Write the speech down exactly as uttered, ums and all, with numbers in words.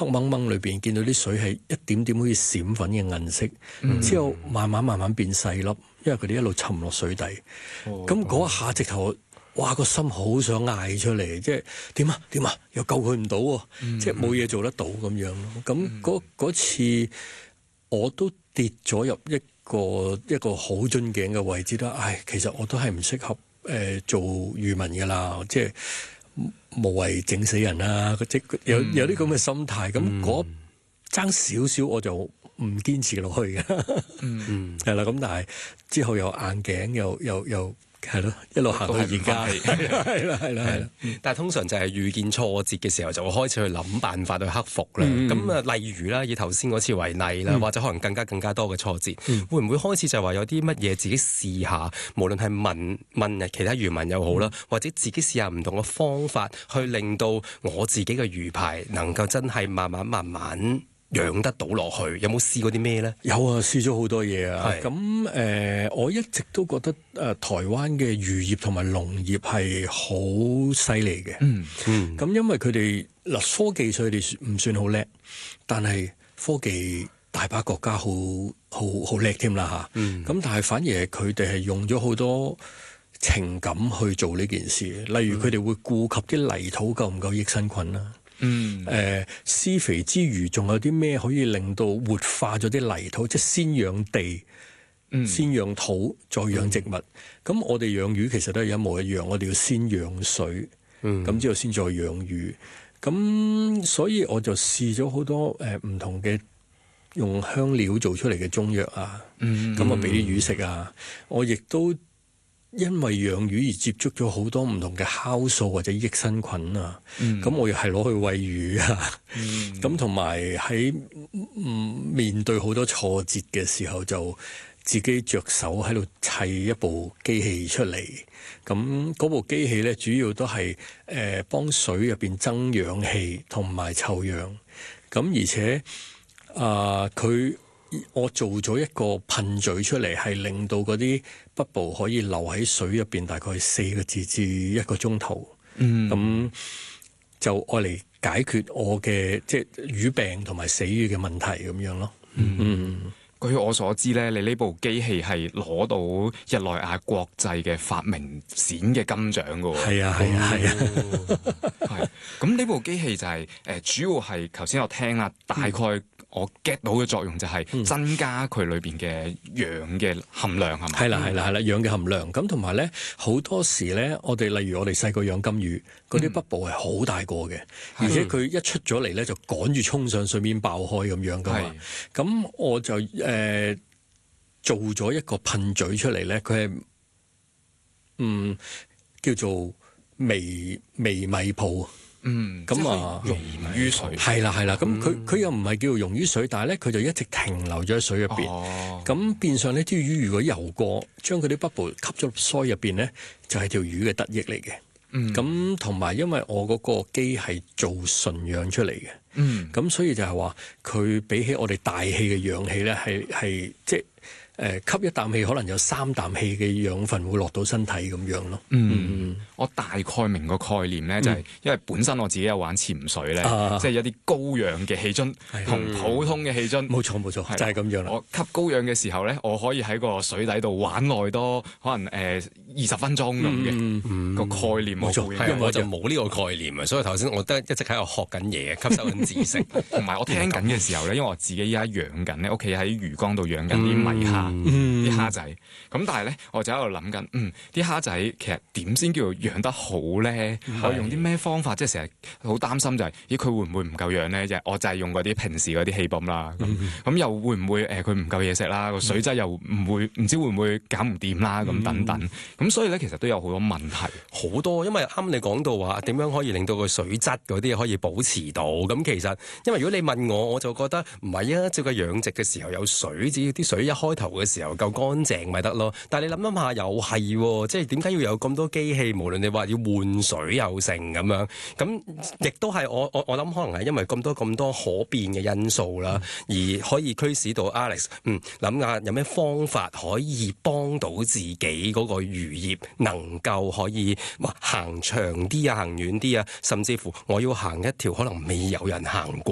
黑掹掹裏邊見到啲水係一點點好似閃粉嘅銀色，嗯、之後慢慢慢慢變細粒，因為佢哋一路沉落水底。咁嗰、哦、一下直頭，哇！個心好想嗌出嚟，即係點啊點啊，又救佢唔到喎，嗯、即係冇嘢做得到咁樣咯。咁嗰嗰次我都跌咗入一個一個好樽頸嘅位置啦。唉，其實我都係唔適合誒、呃、做漁民㗎啦，即係。無謂整死人啦！即有有啲咁嘅心態，咁嗰爭少少我就唔堅持落去嘅，嗯，係啦。咁但係之後又硬頸，又又又係咯，一路行到而家，係啦係啦係啦。 但係通常就係遇見挫折嘅時候，就會開始去諗辦法去克服啦。咁啊、嗯，例如啦，以頭先嗰次為例啦，嗯、或者可能更加更加多嘅挫折，嗯、會唔會開始就係話有啲乜嘢自己試下？無論係問問其他漁民又好啦，嗯、或者自己試下唔同嘅方法，去令到我自己嘅魚排能夠真係慢慢慢慢養得到落去。有冇試過啲咩咧？ 有啊，試咗好多嘢啊。咁誒、呃，我一直都覺得誒、呃，台灣嘅漁業同埋農業係好犀利嘅。嗯嗯。咁因為佢哋嗱科技上佢哋唔算好叻，但係科技大把國家好好好叻添啦吓。嗯。咁但係反而係佢哋係用咗好多情感去做呢件事，例如佢哋會顧及啲泥土夠唔夠益生菌啦。嗯，誒、呃，施肥之餘，仲有啲咩可以令到活化咗啲泥土，即係先養地，嗯、先養土，再養植物。咁、嗯、我哋養魚其實都係一模一樣，我哋要先養水，咁、嗯、之後先再養魚。咁所以我就試咗好多誒唔、呃、同嘅用香料做出嚟嘅中藥啊，咁啊俾啲魚食啊，我亦都。因為養魚而接觸咗好多唔同嘅酵素或者益生菌啊，咁、嗯、我又係攞去餵魚啊，咁同埋喺面對好多挫折嘅時候，就自己着手喺度砌一部機器出嚟。咁嗰部機器咧，主要都係誒幫水入邊增氧氣同埋臭氧。咁而且啊，佢、呃。我做咗一個噴嘴出嚟，係令到嗰啲 bubble 可以留喺水入邊，大概四個字至一個鐘頭。嗯，咁就愛嚟解決我嘅即係魚病同埋死魚嘅問題咁樣咯。嗯，嗯據我所知咧，你呢部機器係攞到日內瓦國際嘅發明展嘅金獎㗎喎。 係啊，係啊，係啊。 係。咁呢部機器就係、是、誒、呃，主要係頭先我聽啦，大概、嗯。我 get 到嘅作用就係增加佢裏邊嘅氧嘅含量係咪？ 係啦係啦係啦，氧嘅含量。咁同埋咧，好多時咧，我哋例如我哋細個養金魚，嗰啲 bubble 係好大個嘅，嗯、而且佢一出咗嚟咧就趕住衝上水面爆開咁樣噶嘛。咁的我就誒、呃、做咗一個噴嘴出嚟咧，佢係嗯叫做微微米泡。 嗯， 咁啊， 溶於水， 係啦係啦，咁佢佢又唔係叫做溶於水，但係咧佢就一直停留咗喺水入邊。咁、哦、變相呢條魚如果游過，將佢啲 bubble 吸咗入腮入邊咧，就係、是、條魚嘅得益嚟嘅。咁同埋因為我嗰個機係做純氧出嚟嘅，咁、嗯、所以就係話佢比起我哋大氣嘅氧氣咧，係係即係。誒、呃、吸一啖氣，可能有三啖氣嘅養分會落到身體咁樣咯。嗯， 嗯我大概明個概念咧，就係、是嗯、因為本身我自己有玩潛水咧，啊、即係一啲高氧嘅氣樽同普通嘅氣樽。冇錯冇錯，錯就係咁樣啦。我吸高氧嘅時候咧，我可以喺個水底度玩耐多，可能誒二十分鐘咁嘅、嗯嗯、個概念。冇錯， 因為我就冇呢個概念啊，所以頭先我都一直喺度學緊嘢，吸收緊知識。 同埋我聽緊嘅時候咧，因為我自己依家養緊咧，屋企喺魚缸度養緊啲米蝦。啲蝦、嗯、仔，咁但係咧，我就喺度諗緊，嗯，啲蝦仔其實點先叫做養得好咧？是我用啲咩方法？即係成日好擔心就係、是，咦，佢會唔會唔夠養咧？就我就係用嗰啲平時嗰啲氣泵啦，咁咁、嗯、又會唔會誒佢唔夠嘢食啦？個水質又唔會，唔知會唔會搞唔掂啦？咁、嗯、等等，咁所以咧其實都有好多問題， 好多，因為啱你講到話點樣可以令到個水質嗰啲可以保持到，咁其實因為如果你問我，我就覺得唔係啊，照計養殖嘅時候有水，只要啲水一開頭嘅時候夠乾淨咪得咯，但係你諗諗下又係，即係點解要有咁多機器？無論你話要換水又成咁樣，咁亦都係我我我諗可能係因為咁多咁多可變嘅因素啦，嗯、而可以驅使到 Alex 嗯諗下有咩方法可以幫到自己嗰個漁業能夠可以哇行長啲啊，行遠啲啊，甚至乎我要行一條可能未有人行過